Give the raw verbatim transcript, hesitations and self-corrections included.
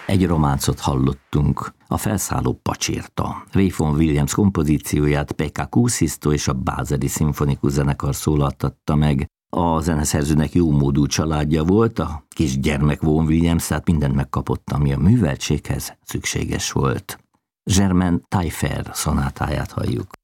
Egy románcot hallottunk, a Felszálló pacsirta. Ray Vaughan Williams kompozícióját Pekka Kuusisto és a Bázeli Szimfonikus Zenekar szólaltatta meg. A zeneszerzőnek jómódú családja volt, a kisgyermek Vaughan Williams, tehát mindent megkapott, ami a műveltséghez szükséges volt. Germain Taillefer szonátáját halljuk.